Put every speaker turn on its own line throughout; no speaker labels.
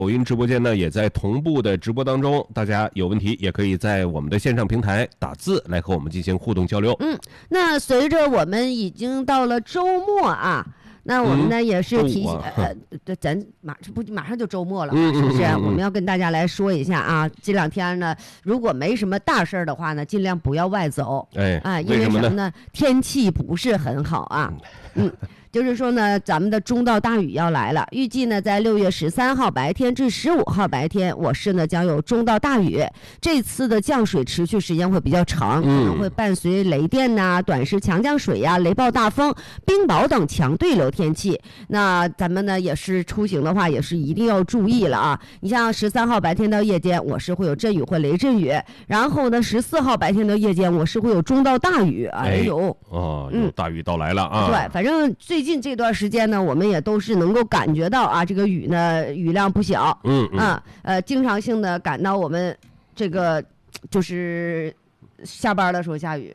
抖音直播间呢也在同步的直播当中，大家有问题也可以在我们的线上平台打字来和我们进行互动交流。
那随着我们已经到了周末啊，那我们呢也是提醒，咱马上就周末了，是不是？我们要跟大家来说一下啊，这两天呢，如果没什么大事儿的话呢，尽量不要外走。因为什么呢？天气不是很好啊。就是说呢，咱们的中到大雨要来了，预计呢在6月13号白天至15号白天，我市呢将有中到大雨。这次的降水持续时间会比较长，可能会伴随雷电呐、短时强降水呀、雷暴大风、冰雹等强对流天气。那咱们呢也是出行的话，也是一定要注意了啊！你像13号白天到夜间，我市会有阵雨或雷阵雨，然后呢14号白天到夜间，我市会有中到大雨。有
大雨到来了啊！
对，反正最近这段时间呢，我们也都是能够感觉到啊，这个雨呢雨量不小，经常性的感到我们这个就是下班的时候下雨。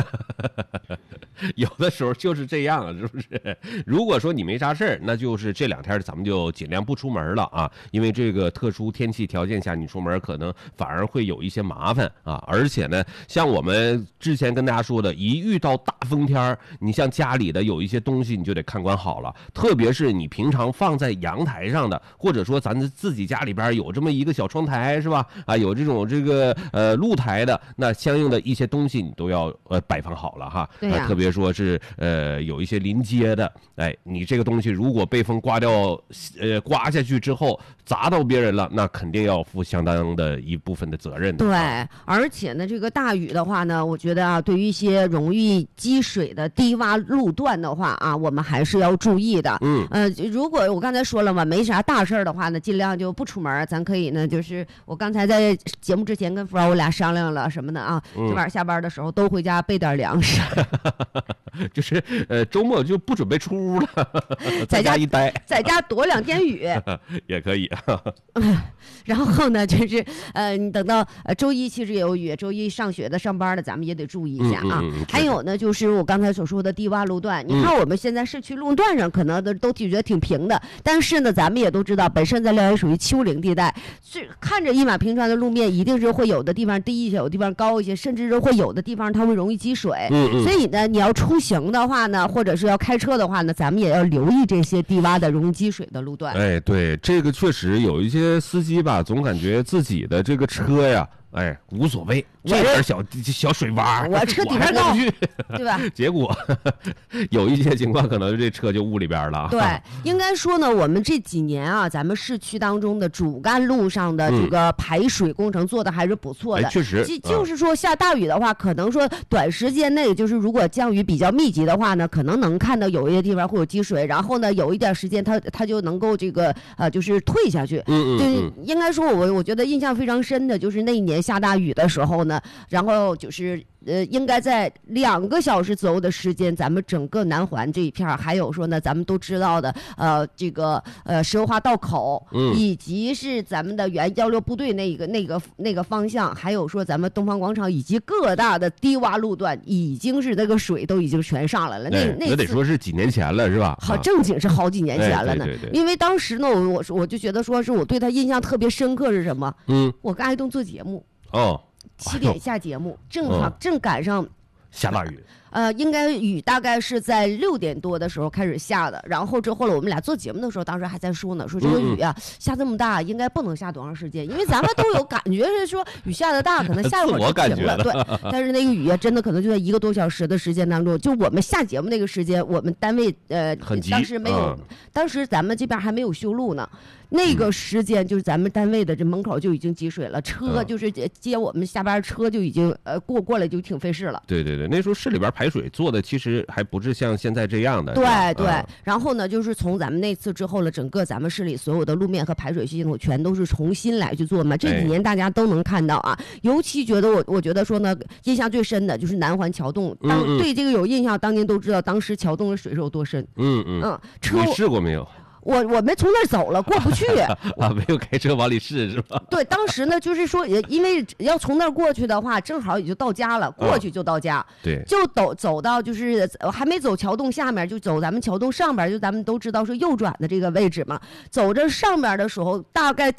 有的时候就是这样，是不是？如果说你没啥事儿，那就是这2天咱们就尽量不出门了啊，因为这个特殊天气条件下，你出门可能反而会有一些麻烦啊。而且呢，像我们之前跟大家说的，一遇到大风天，你像家里的有一些东西你就得看管好了，特别是你平常放在阳台上的，或者说咱自己家里边有这么一个小窗台，是吧？啊，有这种露台的，那相应的一些东西你都要摆放好了哈。
对呀。
特别说是有一些临街的，你这个东西如果被风刮下去之后砸到别人了，那肯定要负相当的一部分的责任的。
对，而且呢，这个大雨的话呢，我觉得啊，对于一些容易积水的低洼路段的话啊，我们还是要注意的。如果我刚才说了嘛，没啥大事儿的话呢，尽量就不出门。咱可以呢，就是我刚才在节目之前跟福儿我俩商量了什么呢啊？今晚下班的时候都回家备点粮食。
就是周末就不准备出屋了，在家一待，
在家躲2天雨
也可以。
然后呢，就是你等到周一其实也有雨，周一上学的、上班的，咱们也得注意一下啊。还有呢，就是我刚才所说的低洼路段，你看我们现在市区路段上可能都觉得挺平的，但是呢，咱们也都知道，本身咱辽源属于丘陵地带，看着一马平川的路面，一定是会有的地方低一些，有的地方高一些，甚至是会有的地方它会容易积水。所以呢，你要出行的话呢，或者是要开车的话呢，咱们也要留意这些低洼的容易积水的路段。
对，这个确实有一些司机吧，总感觉自己的这个车呀，无所谓，这点小水洼，
我车底盘高，对吧？
结果有一些情况，可能这车就误里边了。
对，应该说呢，我们这几年啊，咱们市区当中的主干路上的这个排水工程做的还是不错的。
确实，
就是说下大雨的话，可能说短时间内，就是如果降雨比较密集的话呢，可能能看到有一些地方会有积水，然后呢，有一点时间它就能够这个就是退下去。对，应该说我觉得印象非常深的就是那一年下大雨的时候呢，然后就是应该在2个小时左右的时间，咱们整个南环这一片，还有说呢，咱们都知道的这个石油化道口，以及是咱们的原16部队那个方向，还有说咱们东方广场以及各大的低洼路段，已经是那个水都已经全上来了。那
得说是几年前了，是吧？
好，正经是好几年前了呢。
对，
因为当时呢，我就觉得说是我对他印象特别深刻是什么？我跟爱东做节目。7点下节目，正赶上
下大雨。
应该雨大概是在6点多的时候开始下的，然后之后了，我们俩做节目的时候，当时还在说呢，说这个雨啊下这么大，应该不能下多长时间，因为咱们都有感觉是说雨下的大，可能下一会儿就停了，对。但是那个雨啊，真的可能就在1个多小时的时间当中，就我们下节目那个时间，我们单位当时没有，当时咱们这边还没有修路呢。那个时间就是咱们单位的这门口就已经积水了，车就是接我们下班车就已经过来就挺费事了。
对，那时候市里边排水做的其实还不是像现在这样的。
对，然后呢，就是从咱们那次之后了，整个咱们市里所有的路面和排水系统全都是重新来去做嘛。这几年大家都能看到啊，尤其觉得我觉得说呢，印象最深的就是南环桥洞，对这个有印象，当年都知道当时桥洞的水是有多深。
车你试过没有？
我们从那儿走了，过不去
啊，没有开车往里试是吧？
对，当时呢，就是说，因为要从那儿过去的话，正好也就到家了，过去就到家，
对，
就走到就是还没走桥洞下面，就走咱们桥洞上边，就咱们都知道说右转的这个位置嘛。走着上边的时候，大概